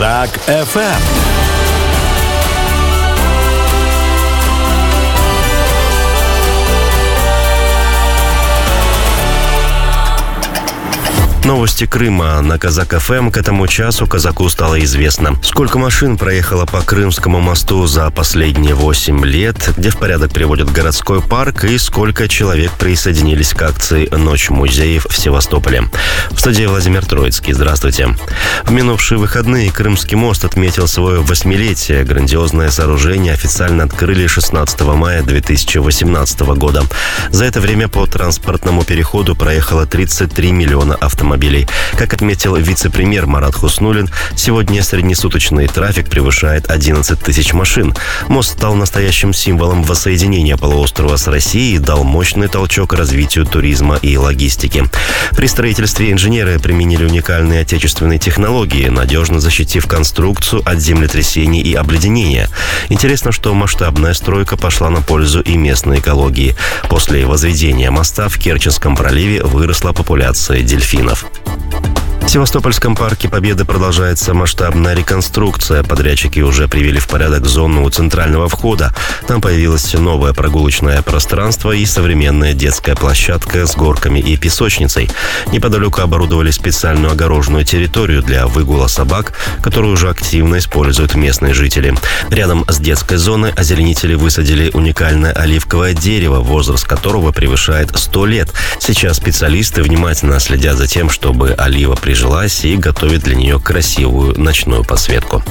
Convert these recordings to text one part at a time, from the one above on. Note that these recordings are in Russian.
Казак ФМ. Новости Крыма на Казак ФМ. К этому часу казаку стало известно, сколько машин проехало по Крымскому мосту за последние 8 лет, где в порядок приводят городской парк, и сколько человек присоединились к акции «Ночь музеев» в Севастополе. В студии Владимир Троицкий. Здравствуйте. В минувшие выходные Крымский мост отметил свое 8-летие. Грандиозное сооружение официально открыли 16 мая 2018 года. За это время по транспортному переходу проехало 33 миллиона автомобилей. Как отметил вице-премьер Марат Хуснуллин, сегодня среднесуточный трафик превышает 11 тысяч машин. Мост стал настоящим символом воссоединения полуострова с Россией и дал мощный толчок развитию туризма и логистики. При строительстве инженеры применили уникальные отечественные технологии, надежно защитив конструкцию от землетрясений и обледенения. Интересно, что масштабная стройка пошла на пользу и местной экологии. После возведения моста в Керченском проливе выросла популяция дельфинов. В Севастопольском парке Победы продолжается масштабная реконструкция. Подрядчики уже привели в порядок зону у центрального входа. Там появилось новое прогулочное пространство и современная детская площадка с горками и песочницей. Неподалеку оборудовали специальную огороженную территорию для выгула собак, которую уже активно используют местные жители. Рядом с детской зоной озеленители высадили уникальное оливковое дерево, возраст которого превышает 100 лет. Сейчас специалисты внимательно следят за тем, чтобы олива прижилась и готовит для нее красивую ночную подсветку.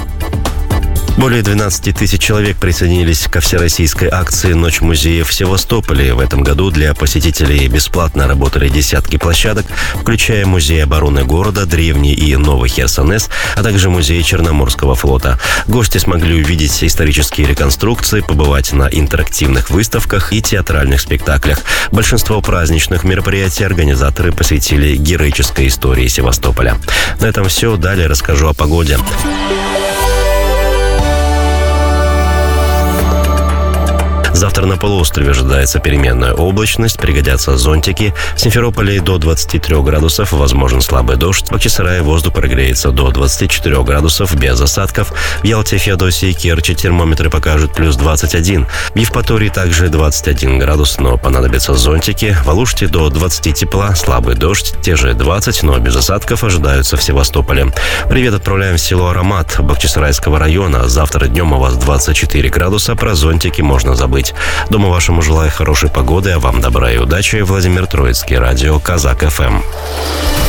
Более 12 тысяч человек присоединились ко всероссийской акции «Ночь музеев» в Севастополе. В этом году для посетителей бесплатно работали десятки площадок, включая Музей обороны города, Древний и Новый Херсонес, а также Музей Черноморского флота. Гости смогли увидеть исторические реконструкции, побывать на интерактивных выставках и театральных спектаклях. Большинство праздничных мероприятий организаторы посвятили героической истории Севастополя. На этом все. Далее расскажу о погоде. Завтра на полуострове ожидается переменная облачность, пригодятся зонтики. В Симферополе до 23 градусов, возможен слабый дождь. В Бахчисарае воздух прогреется до 24 градусов без осадков. В Ялте, Феодосии и Керчи термометры покажут плюс 21. В Евпатории также 21 градус, но понадобятся зонтики. В Алуште до 20 тепла, слабый дождь, те же 20, но без осадков ожидаются в Севастополе. Привет отправляем в село Аромат Бахчисарайского района. Завтра днем у вас 24 градуса, про зонтики можно забыть. Дома вашему желаю хорошей погоды, а вам добра и удачи. Владимир Троицкий, радио Казак ФМ.